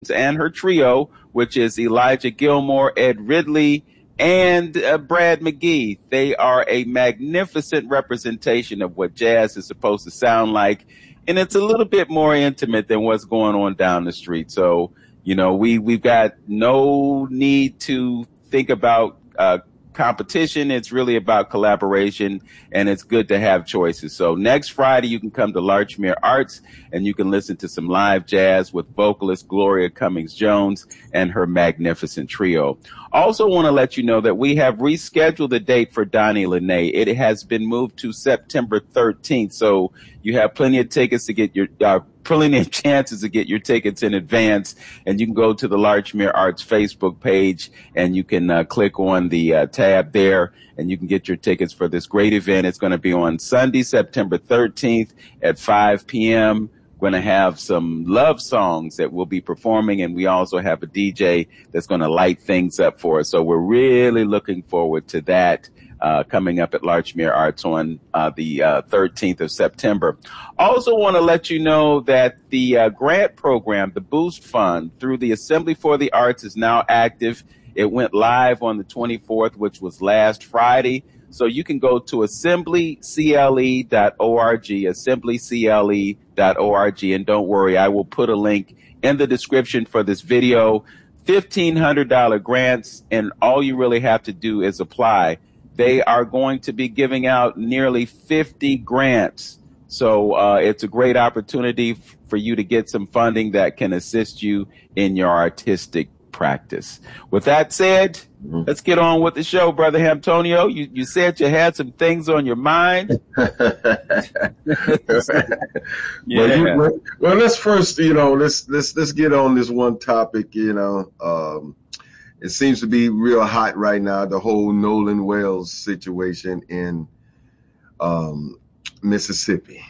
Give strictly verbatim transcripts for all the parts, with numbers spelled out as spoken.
and her trio, which is Elijah Gilmore, Ed Ridley, and uh, Brad McGee. They are a magnificent representation of what jazz is supposed to sound like, and it's a little bit more intimate than what's going on down the street. So, you know, we, we've got no need to think about uh, competition. It's really about collaboration, and it's good to have choices. So next Friday, you can come to Larchmere Arts, and you can listen to some live jazz with vocalist Gloria Cummings-Jones and her magnificent trio. Also want to let you know that we have rescheduled the date for Donnie Lene. It has been moved to September thirteenth, so you have plenty of tickets to get your uh, plenty of chances to get your tickets in advance, and you can go to the Larchmere Arts Facebook page, and you can uh, click on the uh, tab there, and you can get your tickets for this great event. It's going to be on Sunday, September thirteenth at five p.m. Going to have some love songs that we'll be performing, and we also have a D J that's going to light things up for us. So we're really looking forward to that uh, coming up at Larchmere Arts on uh, the uh, thirteenth of September. Also want to let you know that the uh, grant program, the Boost Fund, through the Assembly for the Arts is now active. It went live on the twenty-fourth, which was last Friday. So you can go to assembly c l e dot org, assembly c l e dot org, and don't worry, I will put a link in the description for this video. fifteen hundred dollars grants, and all you really have to do is apply. They are going to be giving out nearly fifty grants. So uh, it's a great opportunity f- for you to get some funding that can assist you in your artistic practice. With that said, mm-hmm. let's get on with the show, Brother Antonio. You, you said you had some things on your mind. yeah. Well, you, well, let's first, you know, let's let's let's get on this one topic. You know, um, it seems to be real hot right now. The whole Nolan Wells situation in um, Mississippi.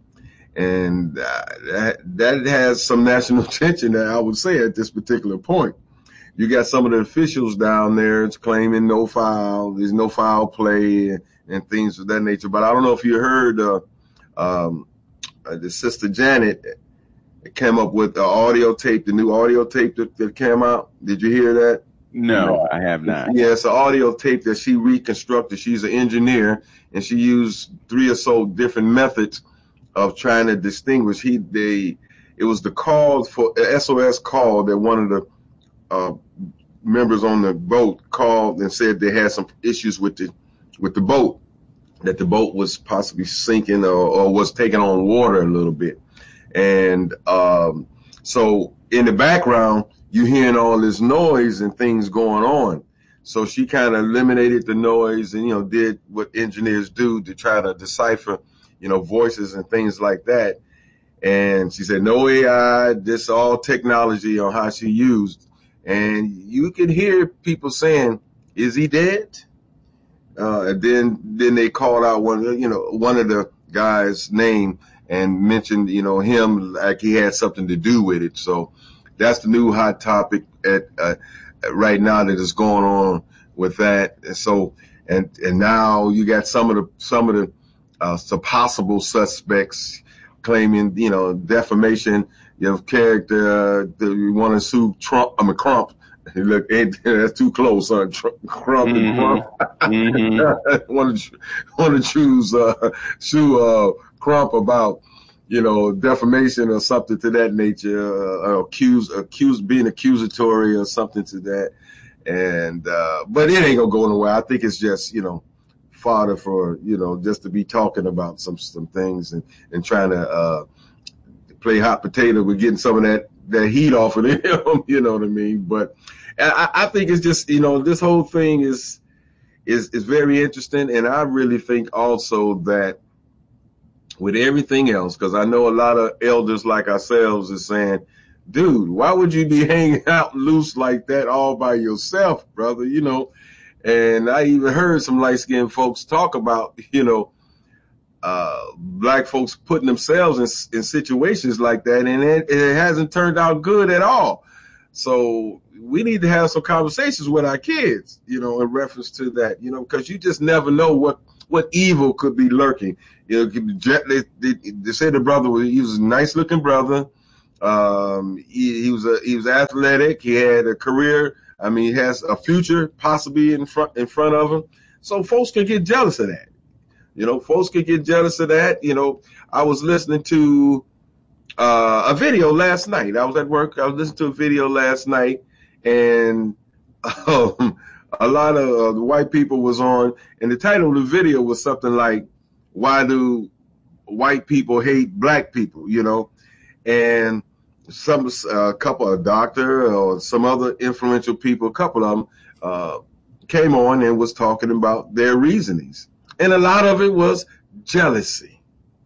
And uh, that, that has some national attention, I would say, at this particular point. You got some of the officials down there claiming no foul, there's no foul play and, and things of that nature. But I don't know if you heard uh, um, uh, the Sister Janet came up with the audio tape, the new audio tape that, that came out. Did you hear that? No, I have not. Yeah, it's an audio tape that she reconstructed. She's an engineer, and she used three or so different methods of trying to distinguish. He, they, it was the call for S O S call that one of the uh, members on the boat called and said they had some issues with the with the boat, that the boat was possibly sinking or, or was taking on water a little bit. And um, so in the background, you're hearing all this noise and things going on. So she kind of eliminated the noise and, you know, did what engineers do to try to decipher, you know, voices and things like that. And she said, no A I, this all technology on how she used. And you could hear people saying, is he dead? Uh, and then, then they called out one, you know, one of the guys' name and mentioned, you know, him like he had something to do with it. So that's the new hot topic at, uh, right now that is going on with that. And so, and, and now you got some of the, some of the, uh, some possible suspects claiming, you know, defamation of character, uh, that you want to sue Trump, I mean, Crump. Look, ain't, that's too close, son. Trump, Crump and Crump. Mm-hmm. want to, want to choose, uh, sue, uh, Crump about, you know, defamation or something to that nature, uh, accuse, accuse, being accusatory or something to that. And, uh, but it ain't gonna go nowhere. I think it's just, you know, fodder for, you know, just to be talking about some, some things and, and trying to, uh, play hot potato with getting some of that, that heat off of him, you know what I mean? But I, I think it's just, you know, this whole thing is, is, is very interesting. And I really think also that with everything else, because I know a lot of elders like ourselves is saying, dude, why would you be hanging out loose like that all by yourself, brother? You know, and I even heard some light-skinned folks talk about, you know, uh, black folks putting themselves in, in situations like that, and it, it hasn't turned out good at all. So we need to have some conversations with our kids, you know, in reference to that, you know, because you just never know what, what evil could be lurking. You know, they, they, they said the brother was, he was a nice looking brother. Um, he, he was a, he was athletic. He had a career. I mean, he has a future possibly in front, in front of him. So folks can get jealous of that. You know, folks can get jealous of that. You know, I was listening to uh, a video last night. I was at work. I was listening to a video last night, and um, a lot of uh, the white people was on, and the title of the video was something like, "Why do white people hate black people?" You know, and some a uh, couple of doctor or some other influential people, a couple of them uh, came on and was talking about their reasonings, and a lot of it was jealousy,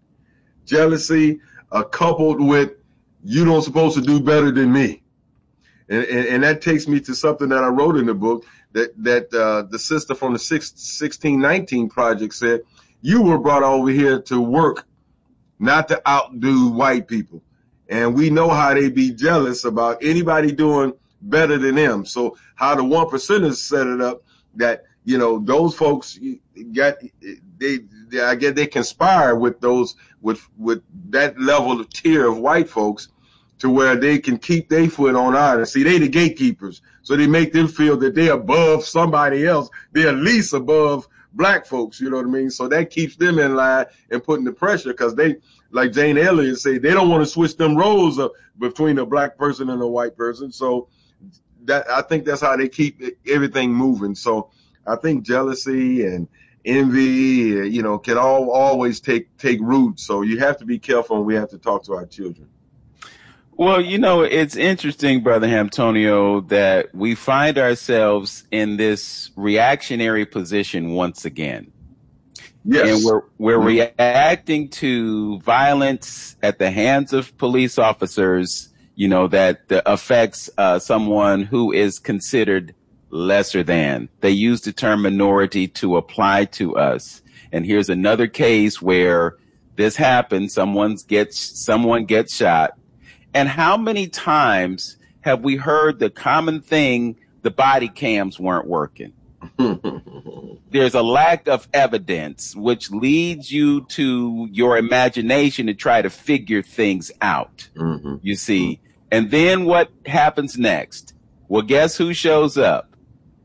jealousy uh, coupled with you don't supposed to do better than me. And, and, and that takes me to something that I wrote in the book that, that uh, the sister from the sixteen nineteen Project said, you were brought over here to work, not to outdo white people. And we know how they be jealous about anybody doing better than them. So how the one percenters set it up that, you know, those folks got, they, they I guess they conspire with those, with, with that level of tier of white folks, to where they can keep their foot on iron. See, they the gatekeepers. So they make them feel that they're above somebody else. They're at least above black folks, you know what I mean? So that keeps them in line and putting the pressure, because they, like Jane Elliott said, they don't want to switch them roles up between a black person and a white person. So that, I think that's how they keep everything moving. So I think jealousy and envy, you know, can all always take, take root. So you have to be careful, and we have to talk to our children. Well, you know, it's interesting, Brother Antonio, that we find ourselves in this reactionary position once again. Yes. And we're, we're Mm-hmm. reacting to violence at the hands of police officers, you know, that uh, affects uh, someone who is considered lesser than. They use the term minority to apply to us. And here's another case where this happens. Someone gets, someone gets shot. And how many times have we heard the common thing, the body cams weren't working? There's a lack of evidence, which leads you to your imagination to try to figure things out, mm-hmm. you see. And then what happens next? Well, guess who shows up?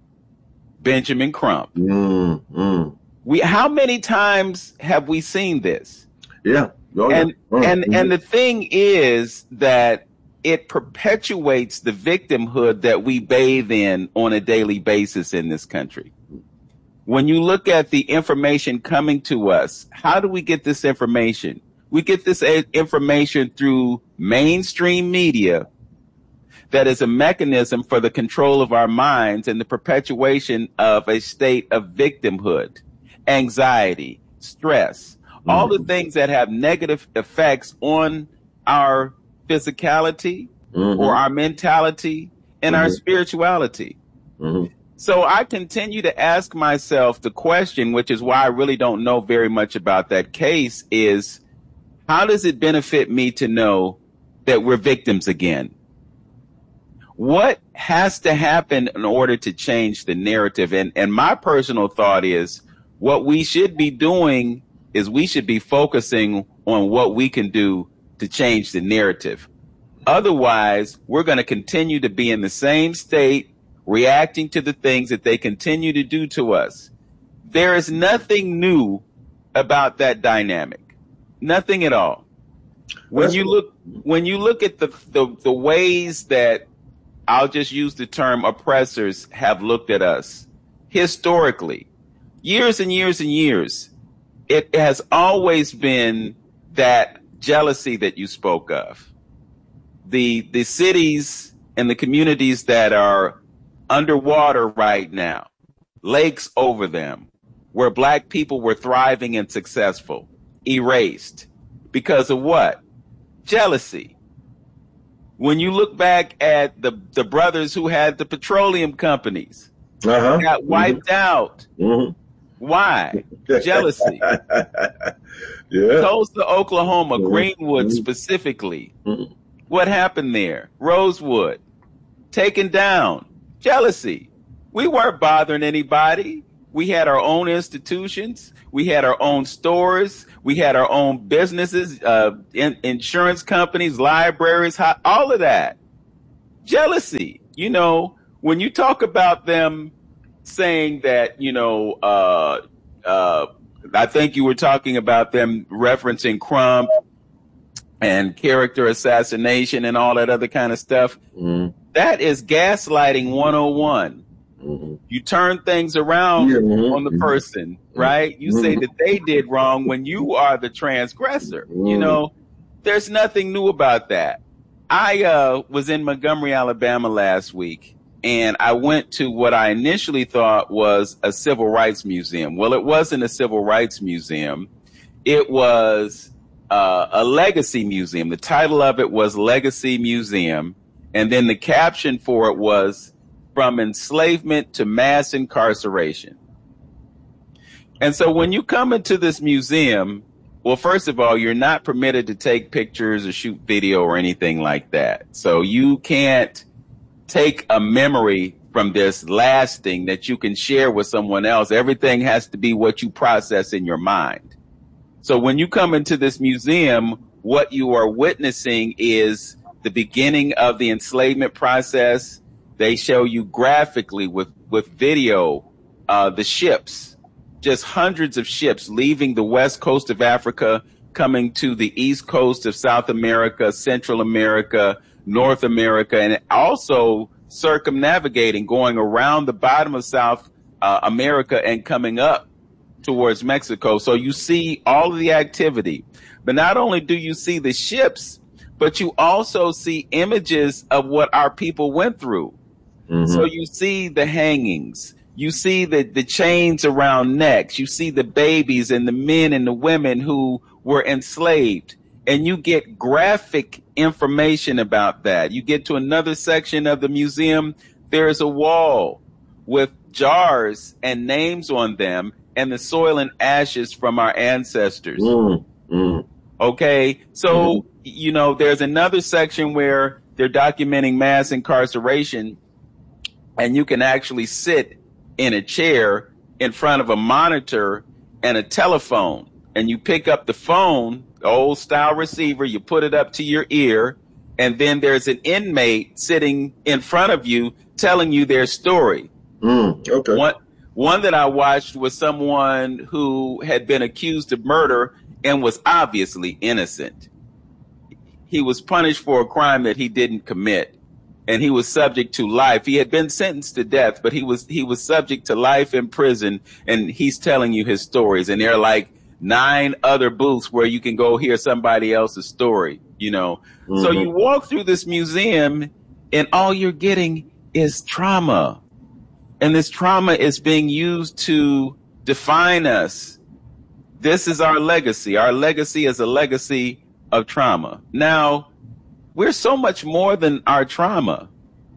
Benjamin Crump. Mm-hmm. We, how many times have we seen this? Yeah. Oh, and oh, and mm-hmm. and the thing is that it perpetuates the victimhood that we bathe in on a daily basis in this country. When you look at the information coming to us, how do we get this information? We get this information through mainstream media that is a mechanism for the control of our minds and the perpetuation of a state of victimhood, anxiety, stress. All the things that have negative effects on our physicality mm-hmm. or our mentality and mm-hmm. our spirituality. Mm-hmm. So I continue to ask myself the question, which is why I really don't know very much about that case, is how does it benefit me to know that we're victims again? What has to happen in order to change the narrative? And, and my personal thought is what we should be doing is we should be focusing on what we can do to change the narrative. Otherwise, we're going to continue to be in the same state, reacting to the things that they continue to do to us. There is nothing new about that dynamic. Nothing at all. When you look, when you look at the, the, the ways that, I'll just use the term, oppressors have looked at us historically, years and years and years, it has always been that jealousy that you spoke of. The, the cities and the communities that are underwater right now, lakes over them, where black people were thriving and successful, erased. Because of what? Jealousy. When you look back at the, the brothers who had the petroleum companies, uh-huh. got wiped mm-hmm. out. Mm-hmm. Why? Jealousy. Yeah. Tulsa, Oklahoma, mm-hmm. Greenwood mm-hmm. specifically. Mm-hmm. What happened there? Rosewood. Taken down. Jealousy. We weren't bothering anybody. We had our own institutions. We had our own stores. We had our own businesses, uh, in, insurance companies, libraries, all of that. Jealousy. You know, when you talk about them saying that, you know, uh, uh, I think you were talking about them referencing Crump and character assassination and all that other kind of stuff. Mm-hmm. That is gaslighting one oh one. Mm-hmm. You turn things around yeah, mm-hmm. on the person, right? You mm-hmm. say that they did wrong when you are the transgressor. Mm-hmm. You know, there's nothing new about that. I uh, was in Montgomery, Alabama last week, and I went to what I initially thought was a civil rights museum. Well, it wasn't a civil rights museum. It was uh, a legacy museum. The title of it was Legacy Museum, and then the caption for it was From Enslavement to Mass Incarceration. And so when you come into this museum, well, first of all, you're not permitted to take pictures or shoot video or anything like that. So you can't take a memory from this lasting that you can share with someone else. Everything has to be what you process in your mind. So when you come into this museum, what you are witnessing is the beginning of the enslavement process. They show you graphically with, with video, uh, the ships, just hundreds of ships leaving the west coast of Africa, coming to the east coast of South America, Central America, North America, and also circumnavigating, going around the bottom of South uh, America and coming up towards Mexico. So you see all of the activity. But not only do you see the ships, but you also see images of what our people went through. Mm-hmm. So you see the hangings, you see the, the chains around necks, you see the babies and the men and the women who were enslaved, and you get graphic information about that. You get to another section of the museum, there's a wall with jars and names on them and the soil and ashes from our ancestors. Mm-hmm. Okay, so, mm-hmm. you know, there's another section where they're documenting mass incarceration. And you can actually sit in a chair in front of a monitor and a telephone. And you pick up the phone, the old style receiver, you put it up to your ear. And then there's an inmate sitting in front of you telling you their story. Mm, okay. One, one that I watched was someone who had been accused of murder and was obviously innocent. He was punished for a crime that he didn't commit. And he was subject to life. He had been sentenced to death, but he was he was subject to life in prison, and he's telling you his stories. And there are like nine other booths where you can go hear somebody else's story, you know. Mm-hmm. So you walk through this museum, and all you're getting is trauma. And this trauma is being used to define us. This is our legacy. Our legacy is a legacy of trauma. Now, we're so much more than our trauma.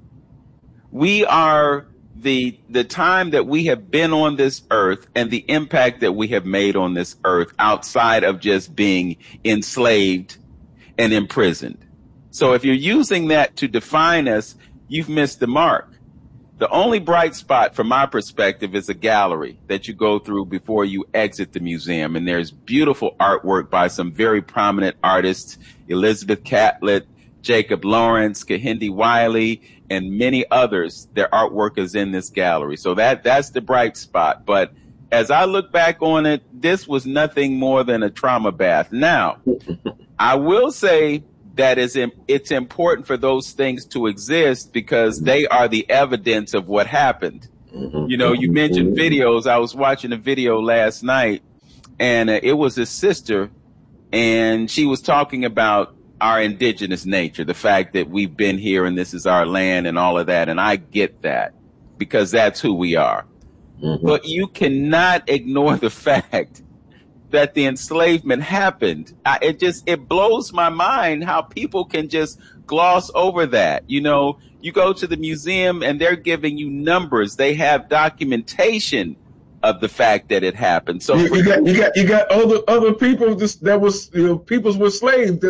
We are the the time that we have been on this earth and the impact that we have made on this earth outside of just being enslaved and imprisoned. So if you're using that to define us, you've missed the mark. The only bright spot from my perspective is a gallery that you go through before you exit the museum. And there's beautiful artwork by some very prominent artists, Elizabeth Catlett, Jacob Lawrence, Kehinde Wiley, and many others. Their artwork is in this gallery. So that that's the bright spot. But as I look back on it, this was nothing more than a trauma bath. Now, I will say that is it's important for those things to exist because they are the evidence of what happened. You know, you mentioned videos. I was watching a video last night, and uh, it was a sister, and she was talking about our indigenous nature, the fact that we've been here and this is our land and all of that. And I get that because that's who we are. Mm-hmm. But you cannot ignore the fact that the enslavement happened. I, it just, it blows my mind how people can just gloss over that. You know, you go to the museum and they're giving you numbers. They have documentation of the fact that it happened. So you, you got, you got, you got other, other people just, that was, you know, peoples were slaves that,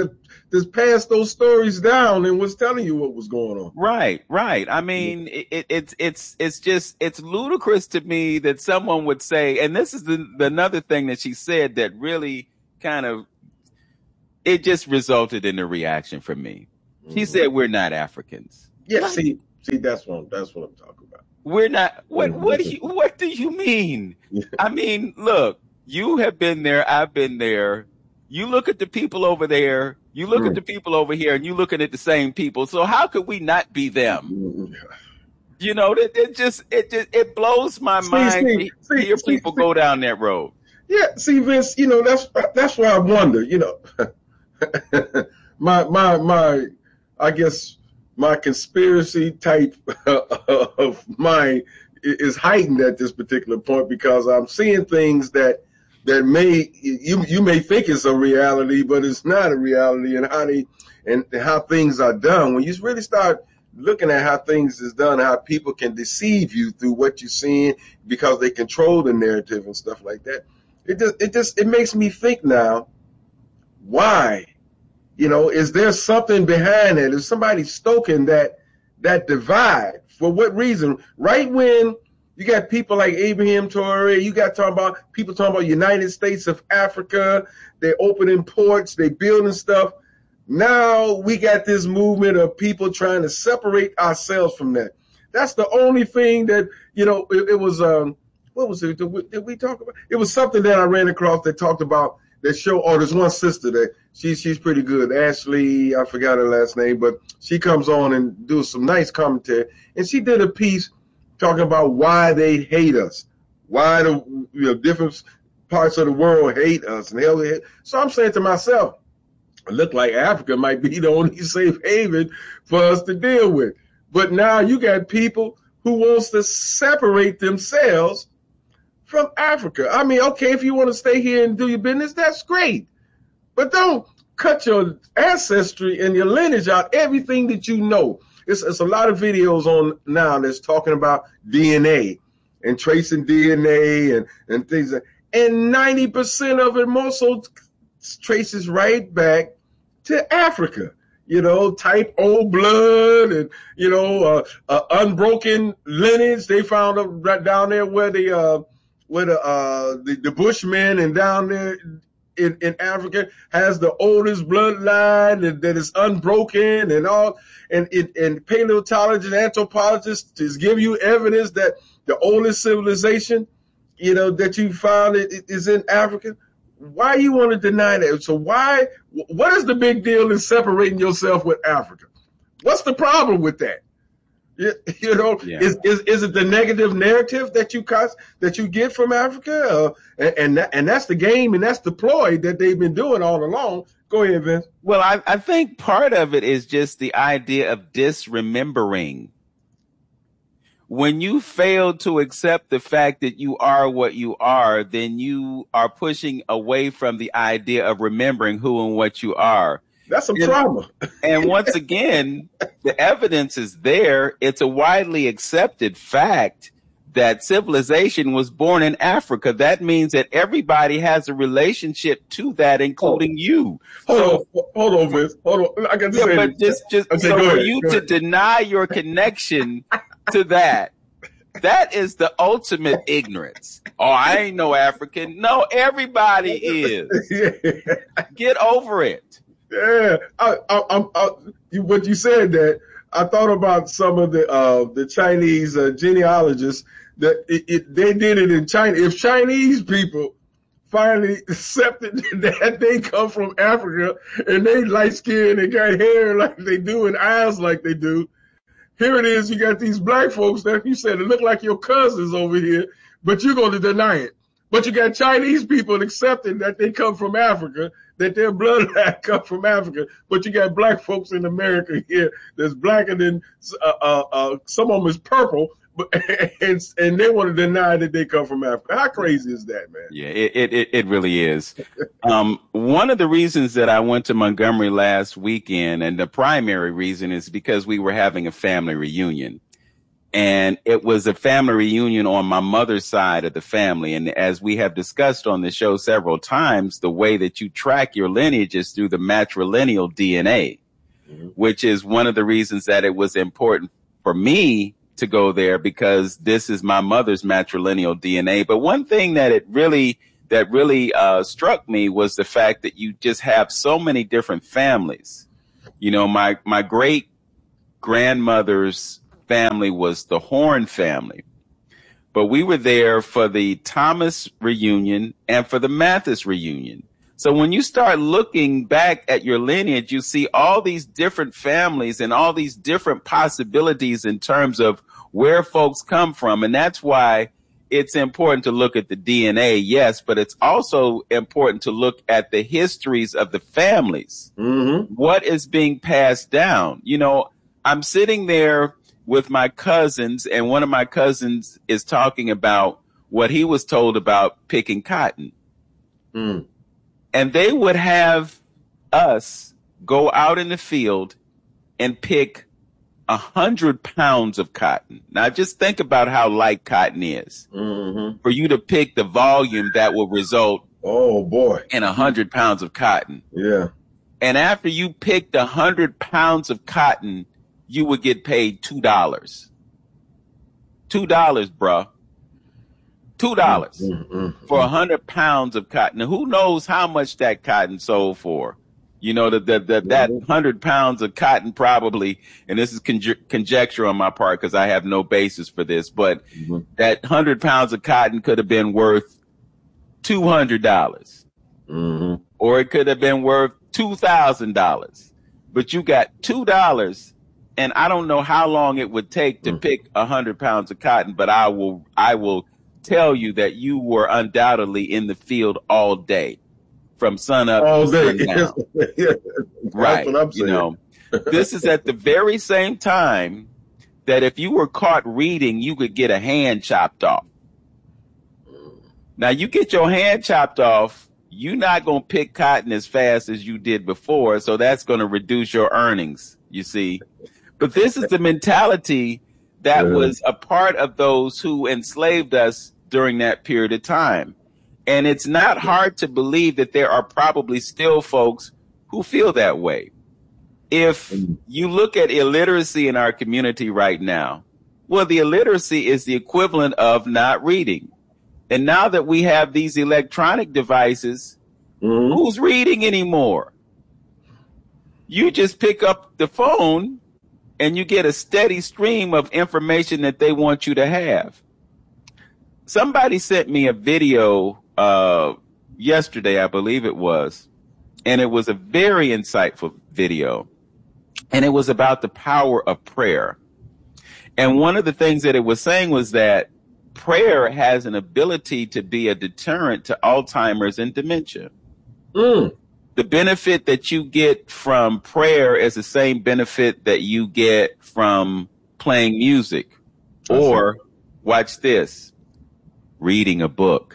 that passed those stories down and was telling you what was going on. Right, right. I mean, it, it, it's it's it's just it's ludicrous to me that someone would say, and this is the, the another thing that she said that really kind of it just resulted in a reaction from me. She mm-hmm. said, "We're not Africans." Yeah, what? see, see, that's what I'm, that's what I'm talking about. We're not. What what do you what do you mean? Yeah. I mean, look, you have been there. I've been there. You look at the people over there, you look mm. at the people over here, and you looking at the same people. So how could we not be them? Mm. You know, it, it just it just it blows my see, mind see, to see, hear see, people see. go down that road. Yeah, see, Vince, you know, that's that's why I wonder, you know, my my my I guess my conspiracy type of mind is heightened at this particular point because I'm seeing things that that may you you may think it's a reality, but it's not a reality, and how they and how things are done. When you really start looking at how things is done, how people can deceive you through what you're seeing because they control the narrative and stuff like that, it just it just it makes me think now, why? You know, is there something behind it? Is somebody stoking that that divide? For what reason? Right when you got people like Abraham Traore, you got talking about people talking about United States of Africa, they're opening ports, they building stuff. Now we got this movement of people trying to separate ourselves from that. That's the only thing that, you know, it, it was, um, what was it? Did we, did we talk about? It was something that I ran across that talked about that show. Oh, there's one sister that she, she's pretty good. Ashley, I forgot her last name, but she comes on and does some nice commentary. And she did a piece talking about why they hate us, why the you know different parts of the world hate us, and hell, they hate. So I'm saying to myself, it looked like Africa might be the only safe haven for us to deal with. But now you got people who wants to separate themselves from Africa. I mean, okay, if you want to stay here and do your business, that's great, but don't cut your ancestry and your lineage out, everything that you know. It's, it's a lot of videos on now that's talking about D N A and tracing D N A and, and things. And ninety percent of it also traces right back to Africa. You know, type O blood and, you know, uh, uh, unbroken lineage. They found them right down there where the, uh, where the, uh, the, the Bushmen and down there in, in Africa has the oldest bloodline that, that is unbroken and all. And, and, and paleontologists, anthropologists just give you evidence that the oldest civilization, you know, that you found it, is in Africa. Why you want to deny that? So why, what is the big deal in separating yourself with Africa? What's the problem with that? You, you know, yeah. is, is is it the negative narrative that you cause, that you get from Africa? Uh, and and, that, and that's the game and that's the ploy that they've been doing all along. Go ahead, Vince. Well, I, I think part of it is just the idea of disremembering. When you fail to accept the fact that you are what you are, then you are pushing away from the idea of remembering who and what you are. That's some trauma. And once again, the evidence is there. It's a widely accepted fact that civilization was born in Africa. That means that everybody has a relationship to that, including oh. you. Hold so, on, hold on, Vince. Hold on. I got to yeah, say but this. just, just okay, so for ahead, you to deny your connection to that, that is the ultimate ignorance. Oh, I ain't no African. No, everybody is. Yeah. Get over it. Yeah, I, I, I, I, you, what you said that I thought about some of the uh, the Chinese uh, genealogists that it, it, they did it in China. If Chinese people finally accepted that they come from Africa and they light skinned and got hair like they do and eyes like they do, here it is. You got these black folks that you said it look like your cousins over here, but you're going to deny it. But you got Chinese people accepting that they come from Africa, that their bloodline come from Africa. But you got black folks in America here that's blacker than uh, uh, uh, some of them is purple, but and, and they want to deny that they come from Africa. How crazy is that, man? Yeah, it it it really is. um, one of the reasons that I went to Montgomery last weekend, and the primary reason is because we were having a family reunion. And it was a family reunion on my mother's side of the family. And as we have discussed on the show several times, the way that you track your lineage is through the matrilineal D N A, mm-hmm. which is one of the reasons that it was important for me to go there, because this is my mother's matrilineal D N A. But one thing that it really, that really uh, struck me was the fact that you just have so many different families. You know, my, my great grandmother's family was the Horn family, but we were there for the Thomas reunion and for the Mathis reunion. So when you start looking back at your lineage, you see all these different families and all these different possibilities in terms of where folks come from. And that's why it's important to look at the D N A, yes, but it's also important to look at the histories of the families. Mm-hmm. What is being passed down? You know, I'm sitting there with my cousins, and one of my cousins is talking about what he was told about picking cotton. Mm. And they would have us go out in the field and pick a hundred pounds of cotton. Now just think about how light cotton is. Mm-hmm. For you to pick the volume that will result oh boy in a hundred pounds of cotton. Yeah. And after you picked a hundred pounds of cotton, you would get paid two dollars. Two dollars, bruh. Two dollars mm-hmm. for a hundred pounds of cotton. Now, who knows how much that cotton sold for? You know, the, the, the, that hundred pounds of cotton probably, and this is conj- conjecture on my part because I have no basis for this, but mm-hmm. that hundred pounds of cotton could have been worth two hundred dollars, mm-hmm. or it could have been worth two thousand dollars. But you got two dollars. And I don't know how long it would take to mm. pick a hundred pounds of cotton, but I will, I will tell you that you were undoubtedly in the field all day, from sun up all to day. sundown. Yeah. Right. What I'm you know, this is at the very same time that if you were caught reading, you could get a hand chopped off. Now you get your hand chopped off, you're not going to pick cotton as fast as you did before. So that's going to reduce your earnings, you see. But this is the mentality that yeah. was a part of those who enslaved us during that period of time. And it's not hard to believe that there are probably still folks who feel that way. If you look at illiteracy in our community right now, well, the illiteracy is the equivalent of not reading. And now that we have these electronic devices, mm-hmm. who's reading anymore? You just pick up the phone and you get a steady stream of information that they want you to have. Somebody sent me a video uh, yesterday, I believe it was, and it was a very insightful video. And it was about the power of prayer. And one of the things that it was saying was that prayer has an ability to be a deterrent to Alzheimer's and dementia. Mm. The benefit that you get from prayer is the same benefit that you get from playing music or, watch this, reading a book.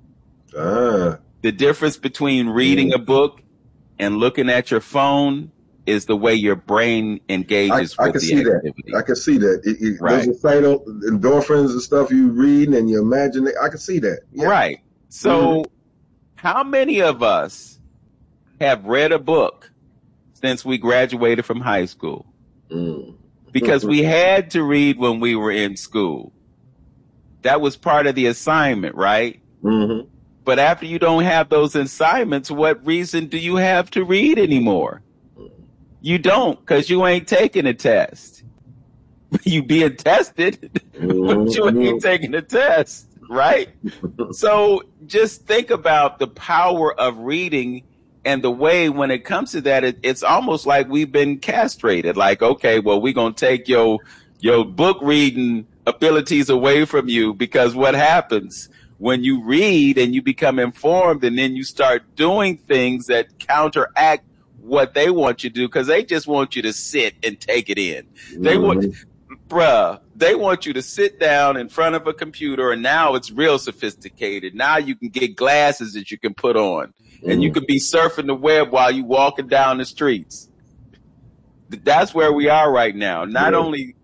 Uh, the difference between reading mm. a book and looking at your phone is the way your brain engages I, I with can the see activity. That. I can see that. It, it, right. Those final endorphins and stuff you read and you imagine it. I can see that. Yeah. Right. So mm. how many of us have read a book since we graduated from high school? Mm. Because we had to read when we were in school. That was part of the assignment, right? Mm-hmm. But after you don't have those assignments, what reason do you have to read anymore? You don't, because you ain't taking a test. You being tested, mm-hmm. but you ain't taking a test, right? So just think about the power of reading. And the way when it comes to that, it, it's almost like we've been castrated. Like, okay, well, we're going to take your your book reading abilities away from you, because what happens when you read and you become informed and then you start doing things that counteract what they want you to do, because they just want you to sit and take it in. Mm-hmm. They want, bruh, they want you to sit down in front of a computer, and now it's real sophisticated. Now you can get glasses that you can put on. And you could be surfing the web while you walking down the streets. That's where we are right now. Not yeah. only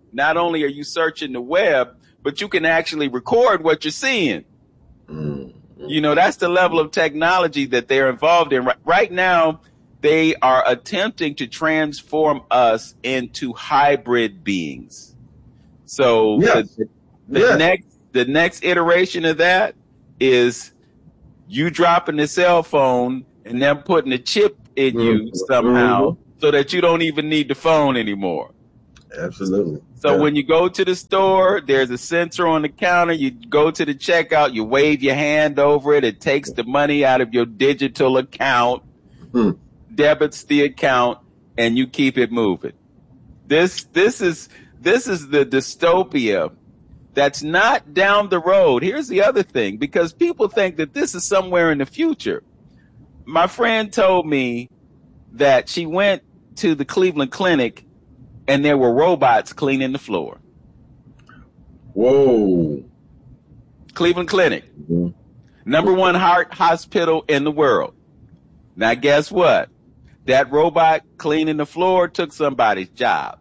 not only are you searching the web, but you can actually record what you're seeing. Mm-hmm. You know, that's the level of technology that they're involved in. Right, right now, they are attempting to transform us into hybrid beings. So yes. the, the yes. next the next iteration of that is you dropping the cell phone and them putting a chip in mm-hmm. you somehow mm-hmm. so that you don't even need the phone anymore. Absolutely. So yeah. when you go to the store, there's a sensor on the counter. You go to the checkout, you wave your hand over it. It takes the money out of your digital account, hmm. debits the account, and you keep it moving. This this is this is the dystopia that's not down the road. Here's the other thing, because people think that this is somewhere in the future. My friend told me that she went to the Cleveland Clinic and there were robots cleaning the floor. Whoa. Cleveland Clinic. Mm-hmm. Number one heart hospital in the world. Now, guess what? That robot cleaning the floor took somebody's job.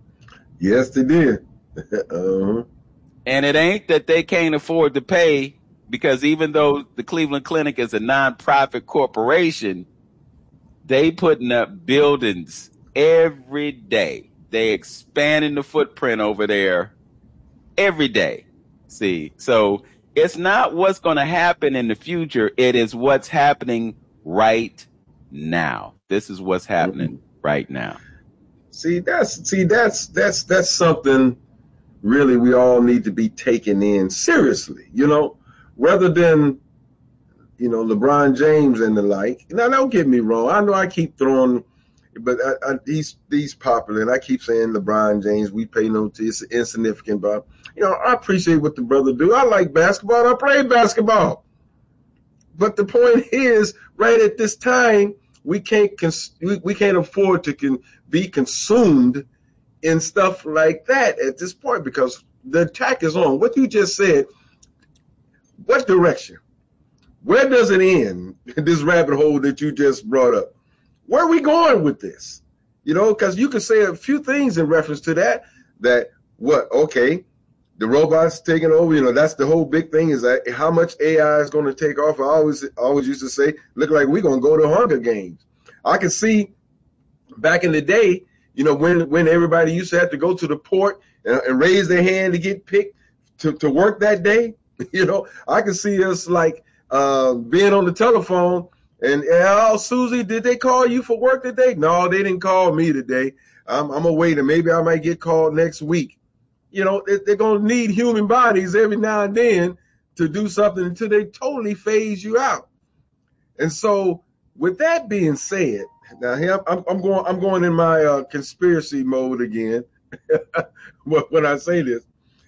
Yes, they did. uh-huh. And it ain't that they can't afford to pay, because even though the Cleveland Clinic is a nonprofit corporation, they putting up buildings every day. They expanding the footprint over there every day. See, so it's not what's going to happen in the future. It is what's happening right now. This is what's happening right now. See, that's see, that's that's that's something really we all need to be taken in seriously, you know, rather than, you know, LeBron James and the like. Now, don't get me wrong. I know I keep throwing. But I, I, he's he's popular, and I keep saying LeBron James. We pay no attention; it's insignificant. But you know, I appreciate what the brother do. I like basketball. I play basketball. But the point is, right at this time, we can't cons- we, we can't afford to con- be consumed in stuff like that at this point, because the attack is on. What you just said. What direction? Where does it end? This rabbit hole that you just brought up. Where are we going with this? You know, because you could say a few things in reference to that, that what, okay, the robots taking over, you know, that's the whole big thing, is that how much A I is going to take off. I always always used to say, look like we're going to go to Hunger Games. I can see back in the day, you know, when, when everybody used to have to go to the port and, and raise their hand to get picked to, to work that day, you know, I can see us like uh, being on the telephone. And, oh, Susie, did they call you for work today? No, they didn't call me today. I'm, I'm going to wait, and maybe I might get called next week. You know, they, they're going to need human bodies every now and then to do something until they totally phase you out. And so with that being said, now here I'm, I'm going I'm going in my uh, conspiracy mode again when I say this.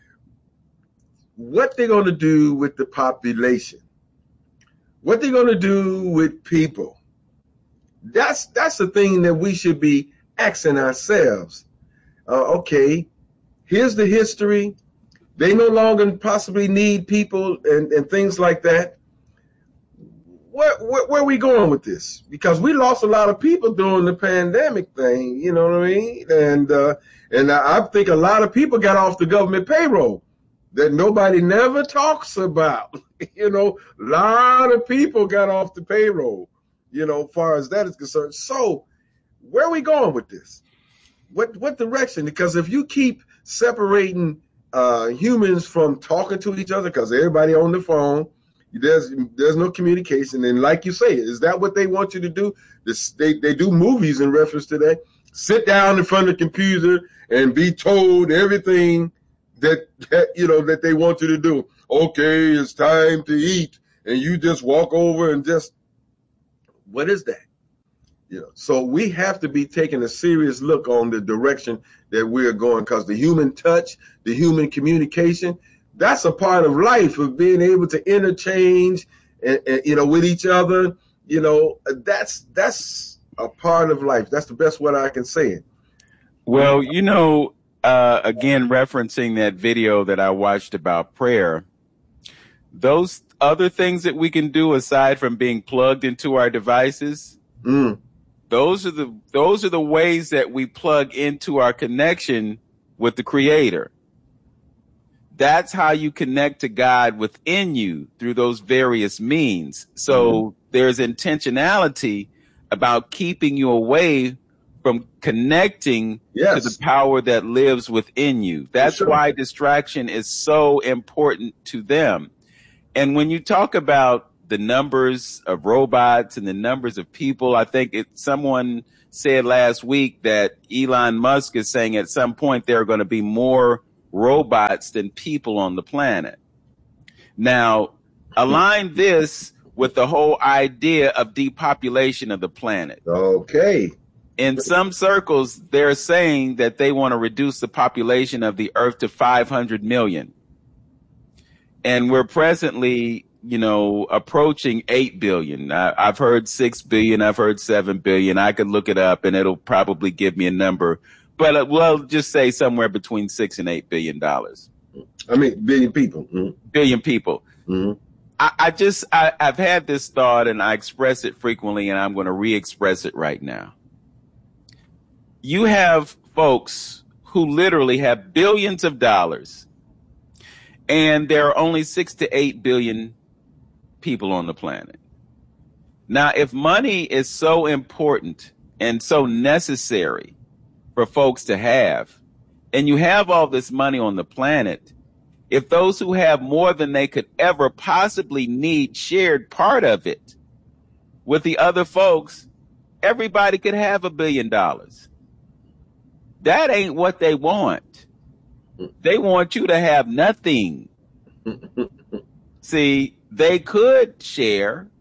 What they're going to do with the population? What they're going to do with people? That's that's the thing that we should be asking ourselves. Uh, okay, here's the history. They no longer possibly need people and, and things like that. Where, where, where are we going with this? Because we lost a lot of people during the pandemic thing, you know what I mean? And uh, and I think a lot of people got off the government payroll that nobody never talks about. You know, a lot of people got off the payroll, you know, as far as that is concerned. So where are we going with this? What what direction? Because if you keep separating uh, humans from talking to each other, because everybody on the phone, there's there's no communication. And like you say, is that what they want you to do? This, they, they do movies in reference to that. Sit down in front of the computer and be told everything that, that you know that they want you to do. Okay, it's time to eat, and you just walk over and just, what is that? You know, so we have to be taking a serious look on the direction that we're going, because the human touch, the human communication, that's a part of life, of being able to interchange and, and you know, with each other. You know, that's that's a part of life. That's the best way I can say it. Well, you know, uh, again, referencing that video that I watched about prayer, those other things that we can do aside from being plugged into our devices, mm. those are the those are the ways that we plug into our connection with the Creator. That's how you connect to God within you through those various means. So mm-hmm. there's intentionality about keeping you away from connecting yes. to the power that lives within you. That's sure. why distraction is so important to them. And when you talk about the numbers of robots and the numbers of people, I think it, someone said last week that Elon Musk is saying at some point there are going to be more robots than people on the planet. Now, align this with the whole idea of depopulation of the planet. Okay. In some circles, they're saying that they want to reduce the population of the Earth to five hundred million. And we're presently, you know, approaching eight billion. I, I've heard six billion. I've heard seven billion. I could look it up and it'll probably give me a number. But uh, we'll just say somewhere between six and eight billion dollars. I mean, billion people. Mm-hmm. Billion people. Mm-hmm. I, I just, I, I've had this thought and I express it frequently and I'm going to re-express it right now. You have folks who literally have billions of dollars and there are only six to eight billion people on the planet. Now, if money is so important and so necessary for folks to have, and you have all this money on the planet, if those who have more than they could ever possibly need shared part of it with the other folks, everybody could have a billion dollars. That ain't what they want. They want you to have nothing. See, they could share,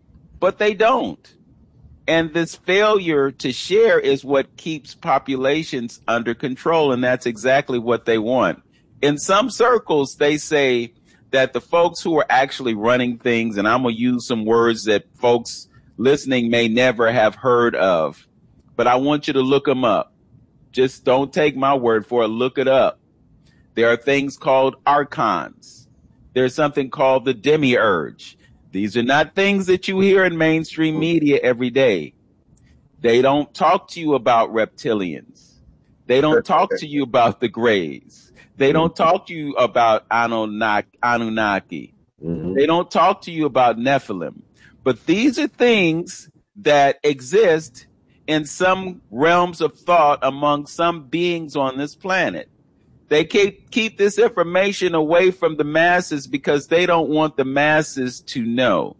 but they don't. And this failure to share is what keeps populations under control, and that's exactly what they want. In some circles, they say that the folks who are actually running things, and I'm going to use some words that folks listening may never have heard of, but I want you to look them up. Just don't take my word for it. Look it up. There are things called archons. There's something called the demiurge. These are not things that you hear in mainstream media every day. They don't talk to you about reptilians. They don't talk to you about the Greys. They don't talk to you about Anunnaki. Mm-hmm. They don't talk to you about Nephilim. But these are things that exist in some realms of thought among some beings on this planet. They keep, keep this information away from the masses because they don't want the masses to know.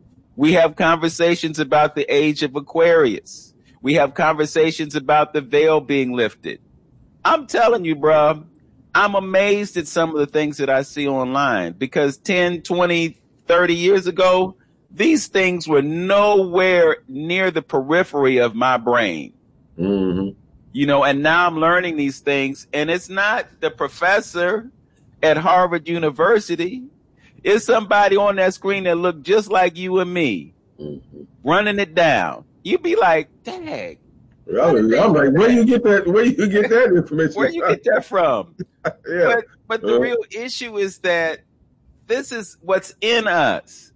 We have conversations about the age of Aquarius. We have conversations about the veil being lifted. I'm telling you, bro, I'm amazed at some of the things that I see online because ten, twenty, thirty years ago, these things were nowhere near the periphery of my brain. Mm-hmm. You know, and now I'm learning these things, and it's not the professor at Harvard University. It's somebody on that screen that looked just like you and me, mm-hmm. running it down. You'd be like, dang. I'm, I'm like, where you get that? Where you get that information? Where you get that from? yeah. But, but the uh, real issue is that this is what's in us.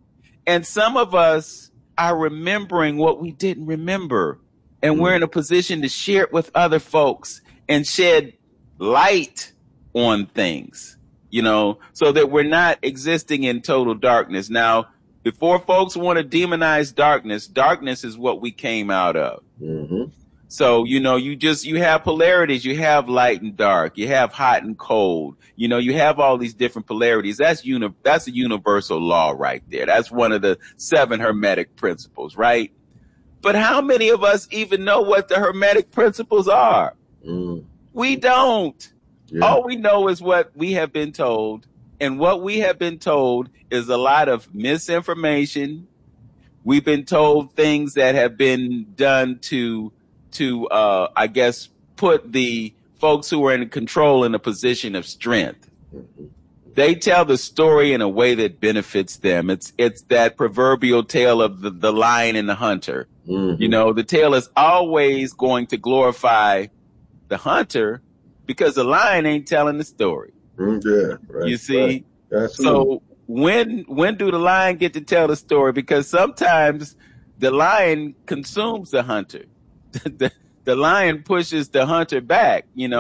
And some of us are remembering what we didn't remember. And mm-hmm. we're in a position to share it with other folks and shed light on things, you know, so that we're not existing in total darkness. Now, before folks want to demonize darkness, darkness is what we came out of. Mm-hmm. So, you know, you just, you have polarities. You have light and dark. You have hot and cold. You know, you have all these different polarities. That's uni- that's a universal law right there. That's one of the seven Hermetic principles, right? But how many of us even know what the Hermetic principles are? Mm. We don't. Yeah. All we know is what we have been told. And what we have been told is a lot of misinformation. We've been told things that have been done to, to, uh, I guess, put the folks who are in control in a position of strength. Mm-hmm. They tell the story in a way that benefits them. It's, it's that proverbial tale of the, the lion and the hunter. Mm-hmm. You know, the tale is always going to glorify the hunter because the lion ain't telling the story. Mm, yeah, right, you see? Right. So when when do the lion get to tell the story? Because sometimes the lion consumes the hunter. the, the lion pushes the hunter back, you know.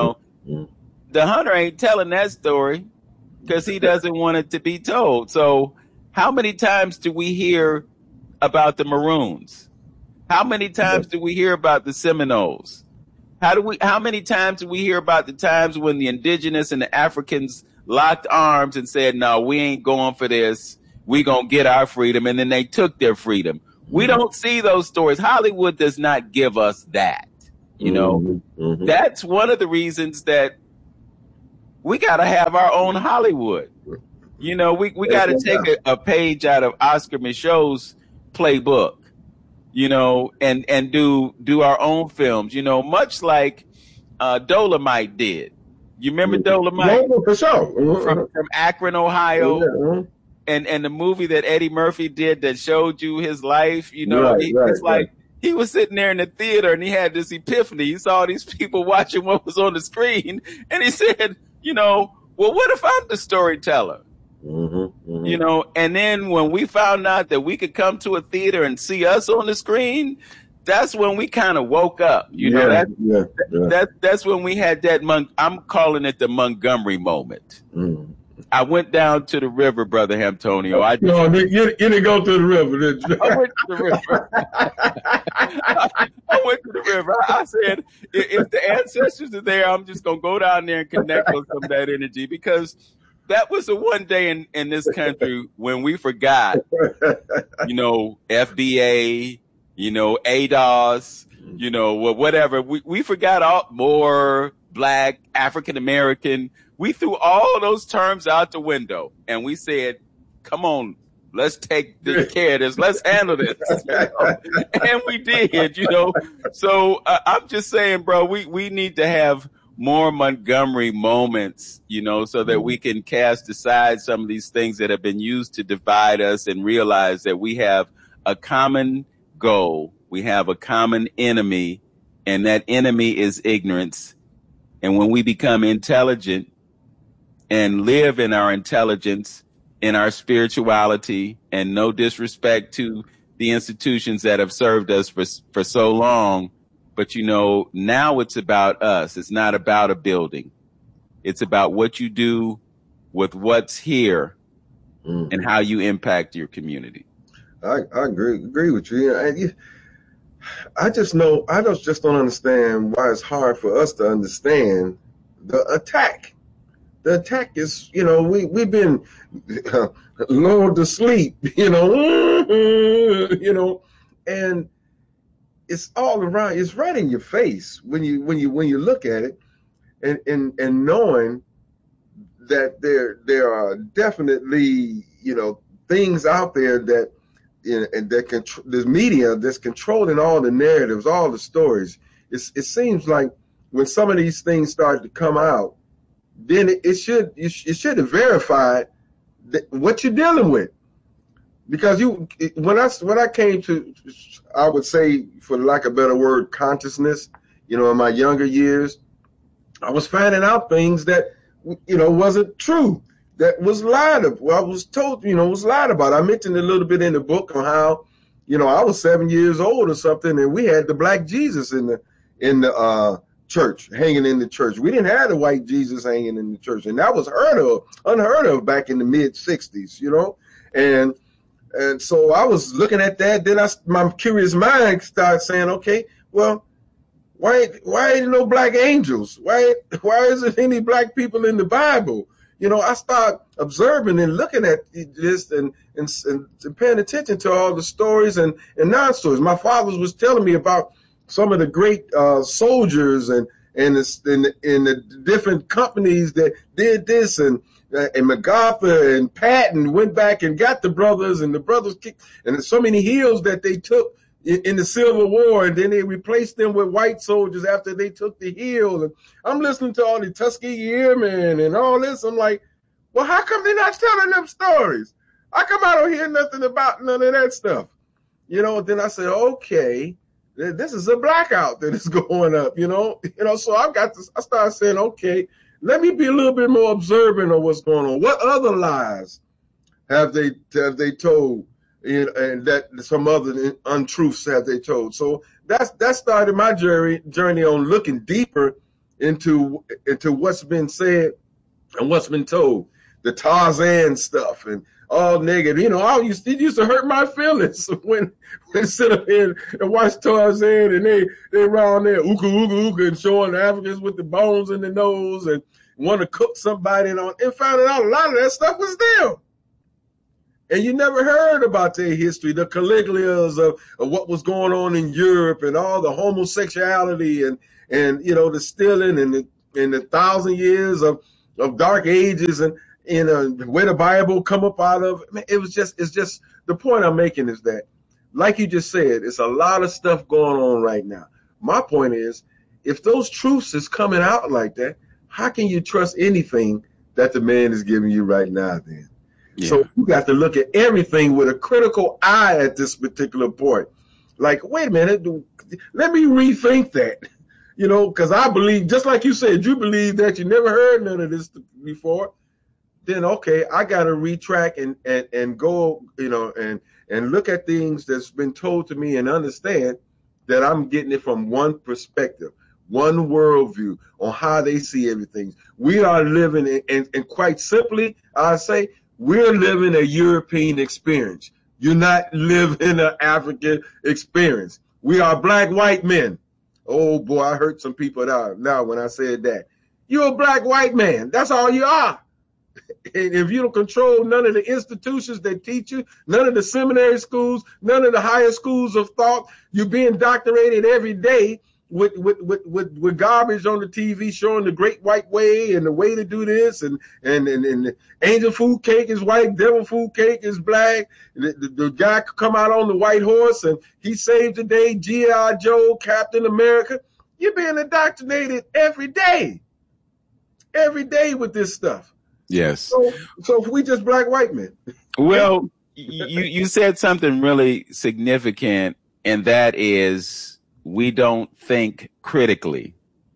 Mm. The hunter ain't telling that story because he doesn't want it to be told. So how many times do we hear about the Maroons? How many times do we hear about the Seminoles? How do we? How many times do we hear about the times when the indigenous and the Africans locked arms and said, "No, we ain't going for this. We gonna get our freedom," and then they took their freedom. We Mm-hmm. don't see those stories. Hollywood does not give us that. You know, mm-hmm. Mm-hmm. that's one of the reasons that we got to have our own Hollywood. You know, we we got to take a, a page out of Oscar Michaud's playbook. You know, and, and do do our own films, you know, much like uh, Dolomite did. You remember Dolomite? No, for sure. From, from Akron, Ohio. Yeah. And and the movie that Eddie Murphy did that showed you his life, you know, right, he, right, it's like right. he was sitting there in the theater and he had this epiphany. He saw these people watching what was on the screen and he said, you know, well, what if I'm the storyteller? Mm-hmm, mm-hmm. You know, and then when we found out that we could come to a theater and see us on the screen, that's when we kind of woke up. You yeah, know, that, yeah, yeah. that that's when we had that. Mon- I'm calling it the Montgomery moment. Mm. I went down to the river, Brother Antonio. I no, you, you didn't go to the river, did you? I went to the river. I, I went to the river. I, I said, if, if the ancestors are there, I'm just gonna go down there and connect with some of that energy because that was the one day in, in this country when we forgot, you know, F B A, you know, A D O S, you know, whatever. We, we forgot all more black, African American. We threw all those terms out the window and we said, come on, let's take the care of this. Let's handle this. You know? And we did, you know. So uh, I'm just saying, bro, we, we need to have more Montgomery moments, you know, so that we can cast aside some of these things that have been used to divide us and realize that we have a common goal. We have a common enemy, and that enemy is ignorance. And when we become intelligent and live in our intelligence, in our spirituality, and no disrespect to the institutions that have served us for, for so long, but, you know, now it's about us. It's not about a building. It's about what you do with what's here mm. and how you impact your community. I, I agree agree with you. And you. I just know, I just, just don't understand why it's hard for us to understand the attack. The attack is, you know, we, we've been uh, lulled to sleep, you know, you know, and it's all around. It's right in your face when you when you when you look at it, and and and knowing that there there are definitely, you know, things out there that you know, and that contr- the media that's controlling all the narratives, all the stories. It's, it seems like when some of these things start to come out, then it, it should it should have verified that what you're dealing with. Because you, when I when I came to, I would say, for lack of a better word, consciousness, you know, in my younger years, I was finding out things that, you know, wasn't true, that was lied about. Well, I was told, you know, was lied about. I mentioned a little bit in the book on how, you know, I was seven years old or something, and we had the black Jesus in the in the uh, church, hanging in the church. We didn't have the white Jesus hanging in the church, and that was heard of, unheard of back in the mid sixties, you know, and. And so I was looking at that. Then I, my curious mind started saying, "Okay, well, why, why ain't no black angels? Why, why isn't any black people in the Bible?" You know, I start observing and looking at this and and, and paying attention to all the stories and and non-stories. My father was telling me about some of the great uh, soldiers and and the, and, the, and the different companies that did this and. Uh, and MacArthur and Patton went back and got the brothers, and the brothers kicked, and there's so many hills that they took in, in the Civil War, and then they replaced them with white soldiers after they took the hill. And I'm listening to all the Tuskegee Airmen and all this. I'm like, well, how come they're not telling them stories? How come I don't hear nothing about none of that stuff? You know, then I said, okay, this is a blackout that is going up, you know? You know, so I got this, I started saying, okay, let me be a little bit more observant of what's going on. What other lies have they have they told, and, and that some other untruths have they told? So that's that started my journey journey on looking deeper into into what's been said and what's been told. The Tarzan stuff and all negative. You know, I used it used to hurt my feelings when when sit up here and watch Tarzan and they they around there ooka ooka ooka and showing the Africans with the bones in the nose and want to cook somebody and on and finding out a lot of that stuff was them. And you never heard about their history, the Caligula's of, of what was going on in Europe and all the homosexuality and and you know the stealing and the and the thousand years of of dark ages and in a, where the Bible come up out of. I mean, it was just, it's just, the point I'm making is that, like you just said, it's a lot of stuff going on right now. My point is, if those truths is coming out like that, how can you trust anything that the man is giving you right now then? Yeah. So you got to look at everything with a critical eye at this particular point. Like, wait a minute, let me rethink that. You know, because I believe, just like you said, you believe that you never heard none of this before. Then okay, I gotta retract and, and, and go, you know, and and look at things that's been told to me and understand that I'm getting it from one perspective, one worldview on how they see everything. We are living in, and, and quite simply, I say, we're living a European experience. You're not living an African experience. We are black white men. Oh boy, I hurt some people now, now when I said that. You're a black white man. That's all you are. And if you don't control none of the institutions that teach you, none of the seminary schools, none of the higher schools of thought, you're being indoctrinated every day with, with, with, with, with garbage on the T V showing the great white way and the way to do this. And, and, and, and the angel food cake is white, devil food cake is black. The, the, the guy could come out on the white horse and he saved the day, G I Joe, Captain America. You're being indoctrinated every day, every day with this stuff. Yes. So, so if we just black white men. Well, you, you said something really significant, and that is we don't think critically.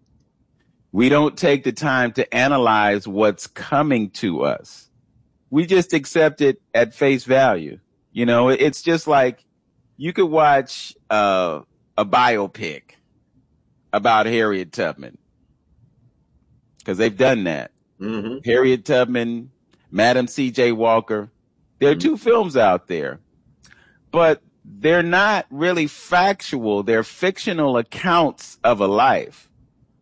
We don't take the time to analyze what's coming to us. We just accept it at face value. You know, it's just like you could watch uh, a biopic about Harriet Tubman, because they've done that. Mm-hmm. Harriet Tubman, Madam C J Walker. There are two films out there, but they're not really factual. They're fictional accounts of a life.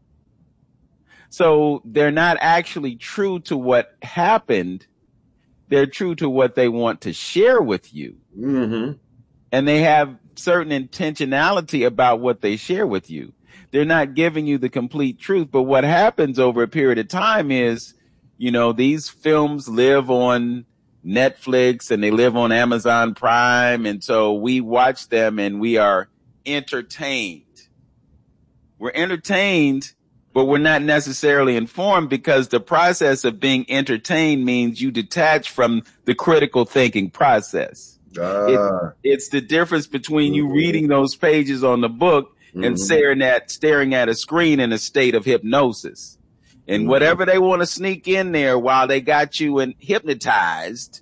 So they're not actually true to what happened. They're true to what they want to share with you. Mm-hmm. And they have certain intentionality about what they share with you. They're not giving you the complete truth. But what happens over a period of time is, you know, these films live on Netflix and they live on Amazon Prime. And so we watch them and we are entertained. We're entertained, but we're not necessarily informed, because the process of being entertained means you detach from the critical thinking process. Uh, it, it's the difference between you reading those pages on the book and mm-hmm. staring at staring at a screen in a state of hypnosis. And mm-hmm. whatever they want to sneak in there while they got you in, hypnotized,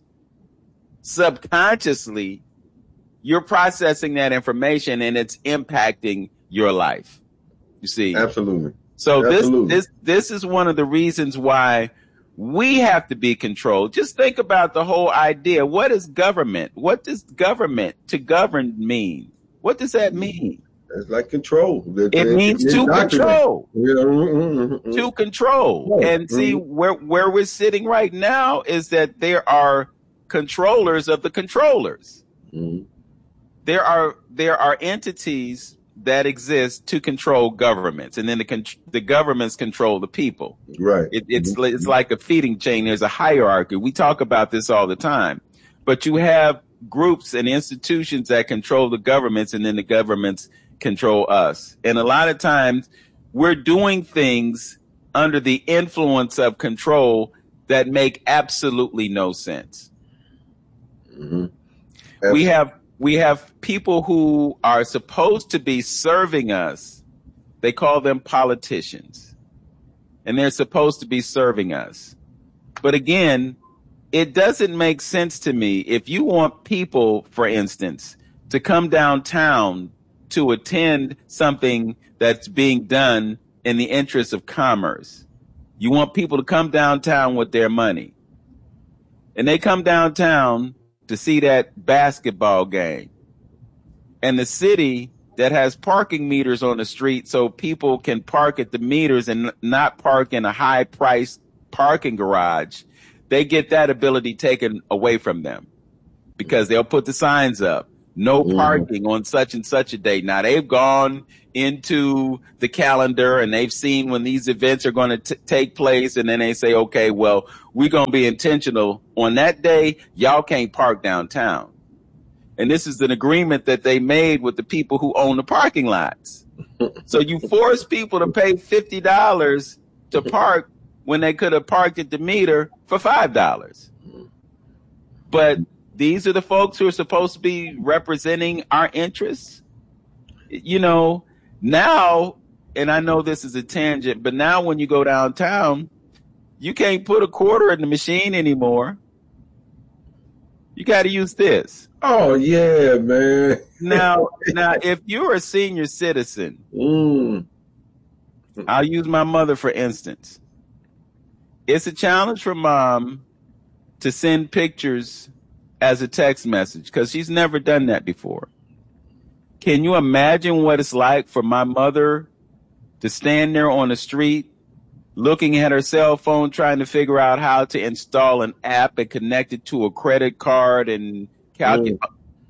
subconsciously, you're processing that information and it's impacting your life. You see? Absolutely. So Absolutely. this this this is one of the reasons why we have to be controlled. Just think about the whole idea. What is government? What does government to govern mean? What does that mean? It's like control. It, it means to control. Yeah. Mm-hmm. To control. Yeah. And see, mm-hmm. where where we're sitting right now is that there are controllers of the controllers. Mm-hmm. There are there are entities that exist to control governments, and then the con- the governments control the people. Right. It, it's mm-hmm. it's like a feeding chain. There's a hierarchy. We talk about this all the time, but you have groups and institutions that control the governments, and then the governments control us. And a lot of times we're doing things under the influence of control that make absolutely no sense. Mm-hmm. We have we have people who are supposed to be serving us. They call them politicians, and they're supposed to be serving us. But again, it doesn't make sense to me if you want people, for instance, to come downtown to attend something that's being done in the interest of commerce. You want people to come downtown with their money. And they come downtown to see that basketball game. And the city that has parking meters on the street so people can park at the meters and not park in a high-priced parking garage, they get that ability taken away from them because they'll put the signs up. No parking mm. on such and such a day. Now, they've gone into the calendar and they've seen when these events are going to t- take place. And then they say, okay, well, we're going to be intentional. On that day, y'all can't park downtown. And this is an agreement that they made with the people who own the parking lots. So you force people to pay fifty dollars to park when they could have parked at the meter for five dollars. But these are the folks who are supposed to be representing our interests. You know, now, and I know this is a tangent, but now when you go downtown, you can't put a quarter in the machine anymore. You got to use this. Oh, yeah, man. Now, now, if you're a senior citizen, mm. I'll use my mother, for instance. It's a challenge for mom to send pictures as a text message because she's never done that before. Can you imagine what it's like for my mother to stand there on the street looking at her cell phone, trying to figure out how to install an app and connect it to a credit card and calculate?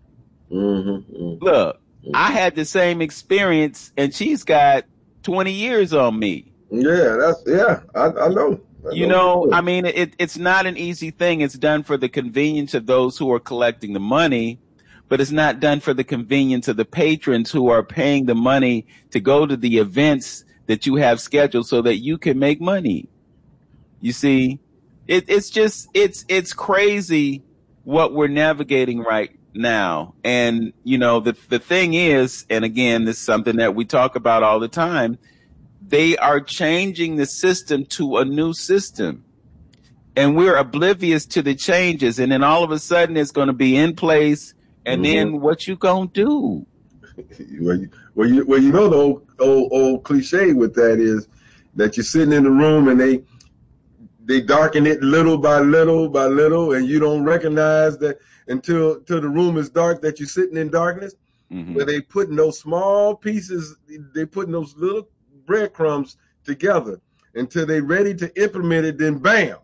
Mm-hmm, mm-hmm. Look, I had the same experience, and she's got twenty years on me. Yeah, that's yeah. I, I know. I you know, know I mean, it, it's not an easy thing. It's done for the convenience of those who are collecting the money, but it's not done for the convenience of the patrons who are paying the money to go to the events that you have scheduled so that you can make money. You see, it, it's just it's it's crazy what we're navigating right now. And, you know, the the thing is, and again, this is something that we talk about all the time, they are changing the system to a new system. And we're oblivious to the changes. And then all of a sudden it's going to be in place. And mm-hmm. then what you going to do? well, you, well, you, well, you know, the old, old, old cliche with that is that you're sitting in the room and they they darken it little by little by little. And you don't recognize that until, until the room is dark that you're sitting in darkness. Mm-hmm. Where they putting those small pieces, they putting those little breadcrumbs together until they're ready to implement it. Then bam,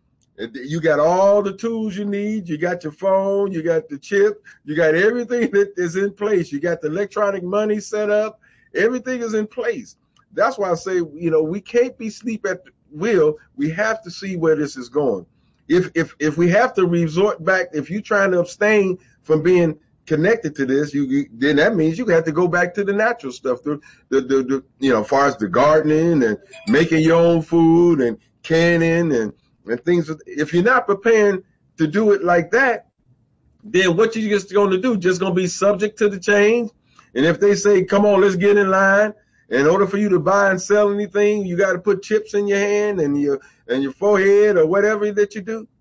you got all the tools you need. You got your phone, you got the chip, you got everything that is in place. You got the electronic money set up. Everything is in place. That's why I say, you know, we can't be asleep at the wheel. We have to see where this is going. If if if we have to resort back, if you're trying to abstain from being connected to this, you, you then that means you have to go back to the natural stuff, the, the the the you know, as far as the gardening and making your own food and canning and and things. If you're not preparing to do it like that, then what you just going to do? Just going to be subject to the change. And if they say, "Come on, let's get in line," in order for you to buy and sell anything, you got to put chips in your hand and your and your forehead or whatever that you do.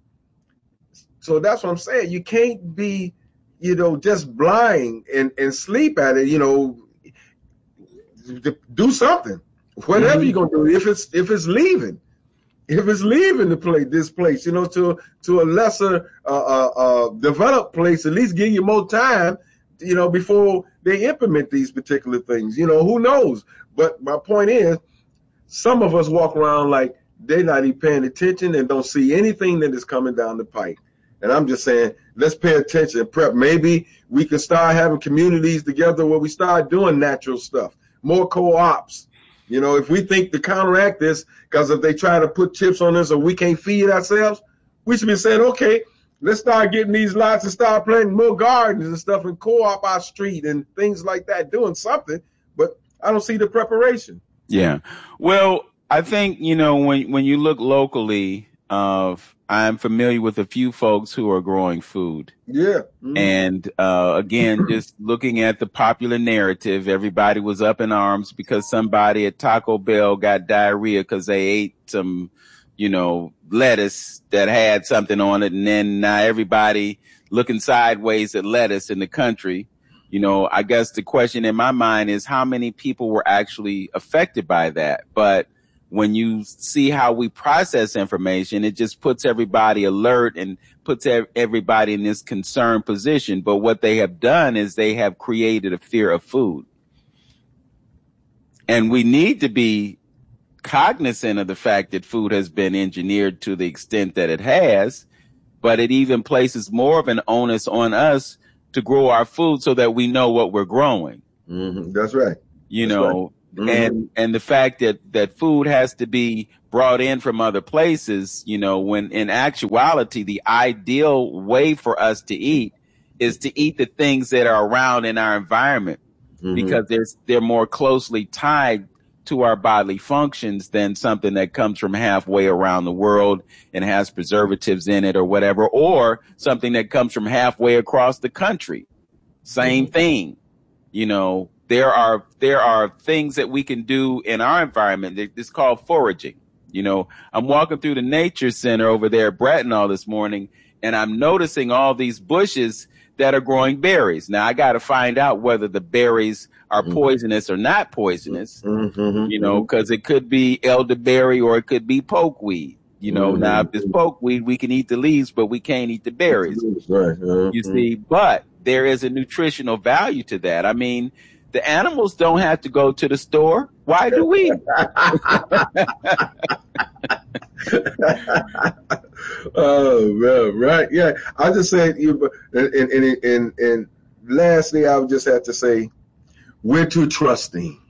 So that's what I'm saying. You can't be, you know, just blind and, and sleep at it, you know, do something, whatever mm-hmm. you're going to do. If it's, if it's leaving, if it's leaving the place, this place, you know, to, to a lesser, uh, uh, uh, developed place, at least give you more time, you know, before they implement these particular things, you know, who knows? But my point is, some of us walk around like they're not even paying attention and don't see anything that is coming down the pipe. And I'm just saying, let's pay attention and prep. Maybe we can start having communities together where we start doing natural stuff, more co-ops. You know, if we think to counteract this, because if they try to put chips on us or we can't feed ourselves, we should be saying, okay, let's start getting these lots and start planting more gardens and stuff and co-op our street and things like that, doing something. But I don't see the preparation. Yeah. Well, I think, you know, when, when you look locally, of I'm familiar with a few folks who are growing food. Yeah. Mm-hmm. And uh, again, just looking at the popular narrative, everybody was up in arms because somebody at Taco Bell got diarrhea because they ate some, you know, lettuce that had something on it. And then now everybody looking sideways at lettuce in the country You know, I guess the question in my mind is how many people were actually affected by that. But when you see how we process information, it just puts everybody alert and puts ev- everybody in this concerned position. But what they have done is they have created a fear of food. And we need to be cognizant of the fact that food has been engineered to the extent that it has, but it even places more of an onus on us to grow our food so that we know what we're growing. Mm-hmm. That's right. You That's know, right. Mm-hmm. and, and the fact that, that food has to be brought in from other places, you know, when in actuality, the ideal way for us to eat is to eat the things that are around in our environment, mm-hmm. because there's, they're more closely tied to our bodily functions than something that comes from halfway around the world and has preservatives in it or whatever, or something that comes from halfway across the country. Same mm-hmm. thing. You know, there are, there are things that we can do in our environment. It's called foraging. You know, I'm walking through the nature center over there at Bracknell this morning, and I'm noticing all these bushes that are growing berries. Now I got to find out whether the berries are poisonous or not poisonous, mm-hmm. you know, because it could be elderberry or it could be pokeweed. You know, mm-hmm. now if it's pokeweed, we can eat the leaves, but we can't eat the berries. Right. Uh-huh. You see, but there is a nutritional value to that. I mean, the animals don't have to go to the store. Why do we? Oh, well, right. Yeah. I just said, you, and, and, and, and lastly, I would just have to say, we're too trusting.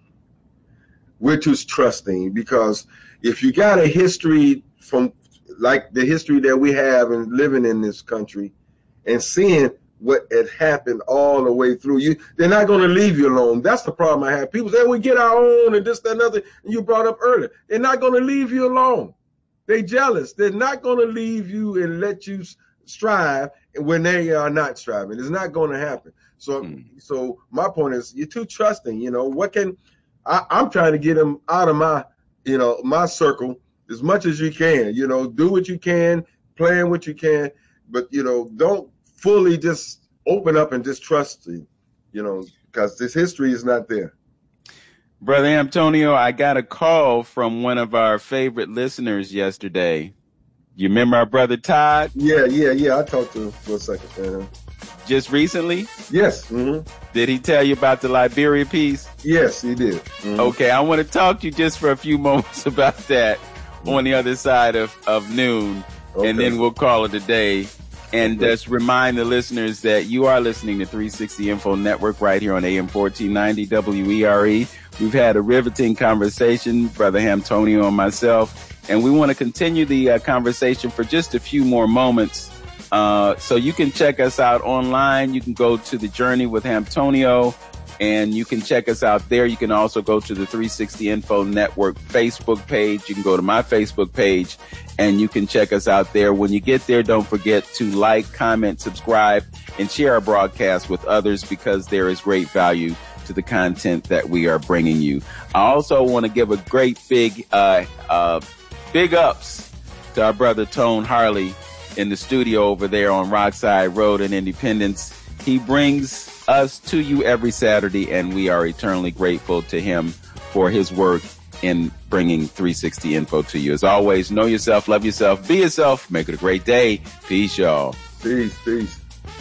We're too trusting because if you got a history from like the history that we have and living in this country and seeing what had happened all the way through, you, they're not going to leave you alone. That's the problem I have. People say, we get our own and this, that, and other. And you brought up earlier. They're not going to leave you alone. They're jealous. They're not going to leave you and let you strive when they are not striving. It's not going to happen. So, mm. so my point is, you're too trusting. You know, what can I, I'm trying to get them out of my, you know, my circle as much as you can. You know, do what you can, plan what you can, but you know, don't fully just open up and just trust you. You know, because this history is not there. Brother Antonio, I got a call from one of our favorite listeners yesterday. You remember our brother Todd? Yeah, yeah, yeah. I talked to him for a second. Uh-huh. Just recently? Yes. Mm-hmm. Did he tell you about the Liberia piece? Yes, he did. Mm-hmm. Okay, I want to talk to you just for a few moments about that mm-hmm. on the other side of, of noon, okay. and then we'll call it a day. And okay. just remind the listeners that you are listening to three sixty Info Network right here on A M fourteen ninety W E R E. We've had a riveting conversation, Brother Hamtonio and myself, and we want to continue the uh, conversation for just a few more moments. Uh, so you can check us out online. You can go to The Journey with Hamtonio, and you can check us out there. You can also go to the three sixty Info Network Facebook page. You can go to my Facebook page, and you can check us out there. When you get there, don't forget to like, comment, subscribe, and share our broadcast with others because there is great value to the content that we are bringing you. I also want to give a great big, uh, uh, big ups to our brother Tone Harley in the studio over there on Rockside Road in Independence. He brings us to you every Saturday, and we are eternally grateful to him for his work in bringing three sixty Info to you. As always, know yourself, love yourself, be yourself, make it a great day. Peace, y'all. Peace, peace.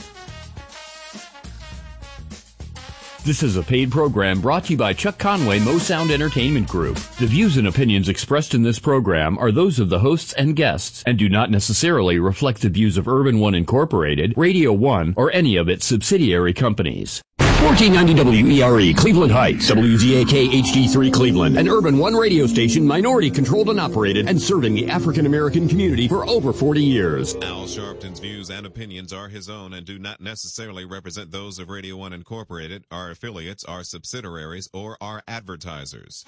This is a paid program brought to you by Chuck Conway Mo Sound Entertainment Group. The views and opinions expressed in this program are those of the hosts and guests and do not necessarily reflect the views of Urban One Incorporated, Radio One, or any of its subsidiary companies. fourteen ninety W E R E, Cleveland Heights, W Z A K H D three Cleveland, an Urban One radio station minority controlled and operated and serving the African American community for over forty years. Al Sharpton's views and opinions are his own and do not necessarily represent those of Radio One Incorporated, our affiliates, our subsidiaries, or our advertisers.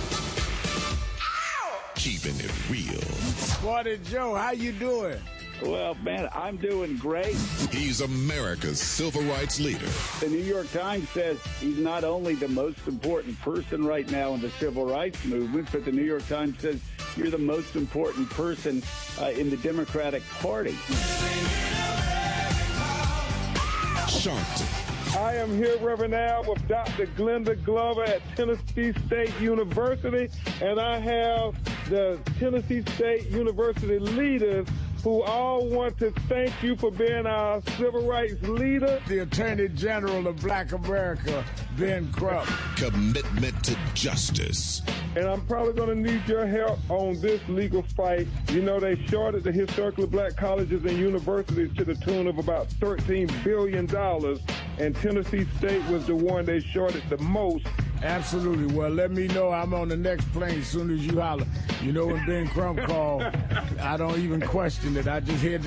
Keeping it real. Squatted Joe, how you doing? Well, man, I'm doing great. He's America's civil rights leader. The New York Times says he's not only the most important person right now in the civil rights movement, but the New York Times says you're the most important person uh, in the Democratic Party. Sharpton, I am here, Reverend Al, with Doctor Glenda Glover at Tennessee State University, and I have the Tennessee State University leaders who all want to thank you for being our civil rights leader. The Attorney General of Black America, Ben Crump. Commitment to justice. And I'm probably going to need your help on this legal fight. You know, they shorted the historically black colleges and universities to the tune of about thirteen billion dollars, and Tennessee State was the one they shorted the most. Absolutely. Well, let me know. I'm on the next plane as soon as you holler. You know, when Ben Crump called, I don't even question it. I just hear